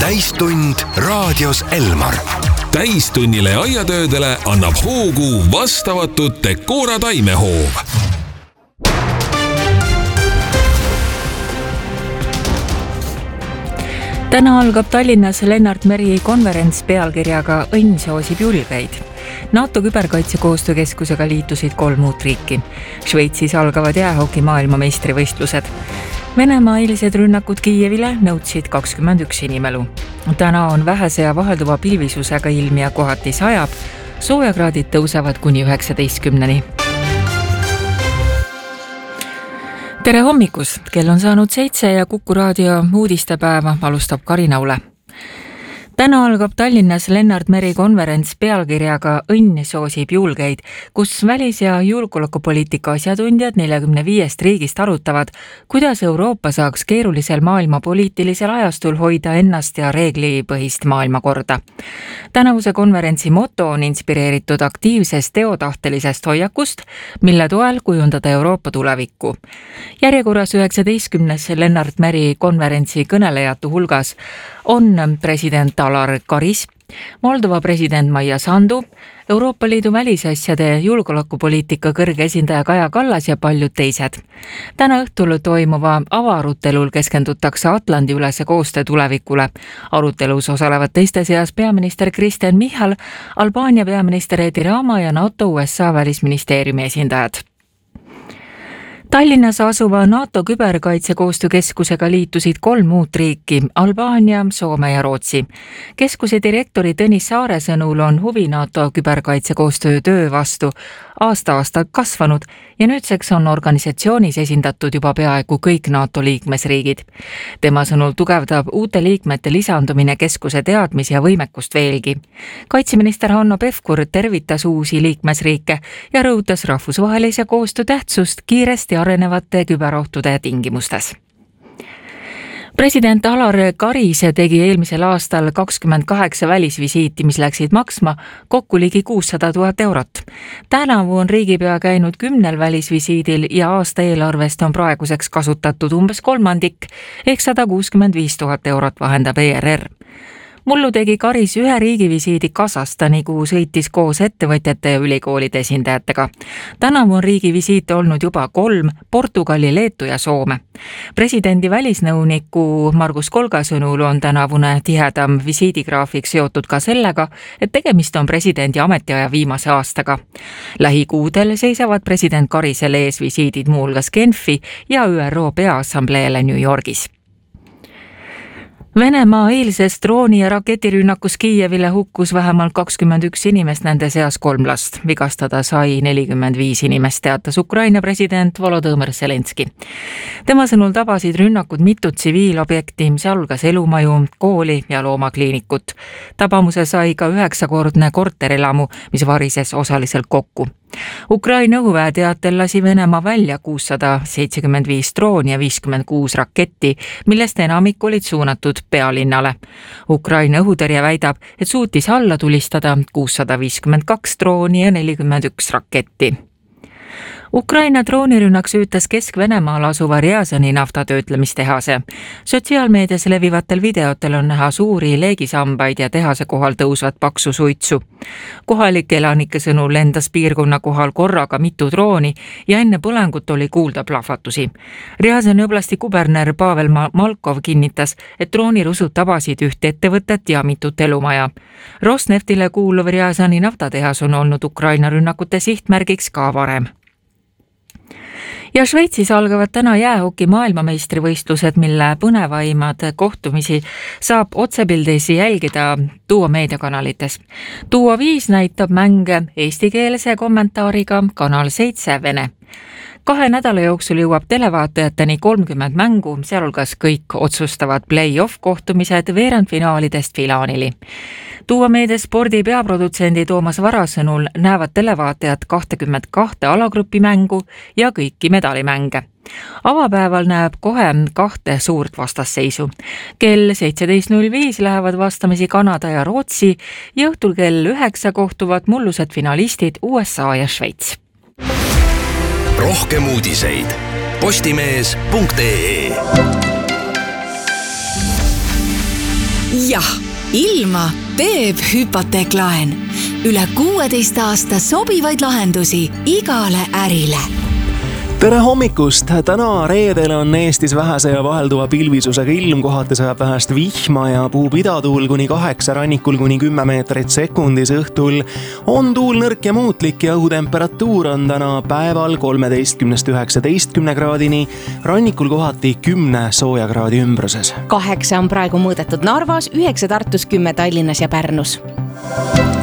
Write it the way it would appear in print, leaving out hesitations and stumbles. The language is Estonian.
Täistund raadios Elmar. Täistunnile ja aiatöödele annab hoogu vastavatud Decora taimehoov. Täna algab Tallinnas Lennart Meri konverents pealkirjaga Õnn soosib julgeid. NATO küberkaitsekoostöökeskusega liitusid 3 uut riiki. Šveitsis algavad jäähoki maailmameistrivõistlused. Venemaa eilised rünnakud Kiievile nõudsid 21 inimelu. Täna on vähese ja vahelduva pilvisusega ilm ja kohati sajab. Soojakraadid tõusevad kuni 19-ni. Tere hommikus! Kell on saanud 7 ja Kuku raadio uudistepäeva alustab Karina Ule. Täna algab Tallinnas Lennart Meri konverents pealkirjaga Õnn soosib julgeid, kus välis- ja julgeolekupoliitika asjatundjad 45 riigist arutavad, kuidas Euroopa saaks keerulisel maailmapoliitilisel ajastul hoida ennast ja reeglipõhist maailmakorda. Tänavuse konverentsi moto on inspireeritud aktiivsest teotahtelisest hoiakust, mille toel kujundada Euroopa tulevikku. Järjekorras 19. Lennart Meri konverentsi kõnelejate hulgas on president Alar Karis, Moldova president Maia Sandu, Euroopa Liidu välisasjade julgeolekupoliitika kõrge esindaja Kaja Kallas ja paljud teised. Täna õhtul toimuva avaarutelul keskendutakse Atlandi-ülese koostöö tulevikule. Arutelus osalevad teiste seas peaminister Kristen Michal, Albaania peaminister Edi Rama ja NATO USA välisministeeriumi esindajad. Tallinnas asuva NATO küberkaitsekoostöökeskusega liitusid 3 uut riiki, Albaania, Soome ja Rootsi. Keskuse direktori Tõnis Saare sõnul on huvi NATO küberkaitsekoostöö töö vastu aasta-aastalt kasvanud ja nüüdseks on organisatsioonis esindatud juba peaaegu kõik NATO liikmesriigid. Tema sõnul tugevdab uute liikmete lisandumine keskuse teadmisi ja võimekust veelgi. Kaitseminister Hanno Pevkur tervitas uusi liikmesriike ja rõhutas rahvusvahelise koostöö tähtsust kiiresti arenevate küberohtude tingimustes. President Alar Karis tegi eelmisel aastal 28 välisvisiiti, mis läksid maksma kokku ligi 600 000 eurot. Tänavu on riigipea käinud 10 välisvisiidil ja aasta eelarvest on praeguseks kasutatud umbes kolmandik ehk 165 000 eurot, vahendab ERR. Mullu tegi Karis 1 riigivisiidi Kasahstani, kuhu sõitis koos ettevõtjate ja ülikoolide esindajatega. Tänavu on riigivisiite olnud juba 3, Portugali, Leetu ja Soome. Presidendi välisnõuniku Margus Kolga sõnul on tänavune tihedam visiidigraafik seotud ka sellega, et tegemist on presidendi ametiaja viimase aastaga. Lähikuudel seisavad president Karisel ees visiidid muuhulgas Genfi ja ÜRO Peaassambleele New Yorgis. Venemaa eilses drooni- ja raketirünnakus Kiievile hukkus vähemalt 21 inimest, nende seas 3 last. Vigastada sai 45 inimest, teatas Ukraina president Volodõmõr Zelenski. Tema sõnul tabasid rünnakud mitut tsiviilobjekti, sealhulgas elumaju, kooli ja loomakliinikut. Tabamuse sai ka 9-kordne korterelamu, mis varises osaliselt kokku. Ukraina õhuväe teatel lasi Venemaa välja 675 drooni ja 56 raketti, millest enamik olid suunatud pealinnale. Ukraina õhutõrje väidab, et suutis alla tulistada 652 drooni ja 41 raketti. Ukraina droonirünnak süütas Kesk-Venemaal asuva Rjazani naftatöötlemistehase. Sotsiaalmeedias levivatel videotel on näha suuri leegisambaid ja tehase kohal tõusvat paksu suitsu. Kohalike elanike sõnul lendas piirkonna kohal korraga mitu drooni ja enne põlengut oli kuulda plahvatusi. Rjazani oblasti kuberner Pavel Malkov kinnitas, et droonirusud tabasid 1 ettevõtet ja mitut elumaja. Rosneftile kuuluv Rjazani naftatehas on olnud Ukraina rünnakute sihtmärgiks ka varem. Ja Šveitsis algavad täna jäähoki maailmameistrivõistlused, mille põnevaimad kohtumisi saab otsepildis jälgida Duo meediakanalites. Duo 5 näitab mänge eestikeelse kommentaariga, Kanal 7 vene. 2 nädala jooksul jõuab televaatajateni 30 mängu, sealhulgas kõik otsustavad play-off kohtumised veerandfinaalidest finaali. Duo meedia spordi peaprodutsendi Toomas Vara sõnul näevad televaatajad 22 alagrupi mängu ja kõiki medalimänge. Avapäeval näeb kohe 2 suurt vastasseisu. Kell 17.05 lähevad vastamisi Kanada ja Rootsi ja õhtul kell 9 kohtuvad mullused finalistid USA ja Šveits. Rohkem uudiseid postimees.ee Jah, ilma teeb hüpoteeklaen. Üle 16 aasta sobivaid lahendusi igale ärile. Tere hommikust! Täna reedel on Eestis vähese ja vahelduva pilvisusega ilm, kohati sajab vähest vihma ja puhub idatuul kuni 8, rannikul kuni 10 meetrit sekundis. Õhtul on tuul nõrk ja muutlik ja õhutemperatuur on täna päeval 13–19 kraadini, rannikul kohati 10 sooja kraadi ümbruses. 8 on praegu mõõdetud Narvas, 9 Tartus, 10 Tallinnas ja Pärnus.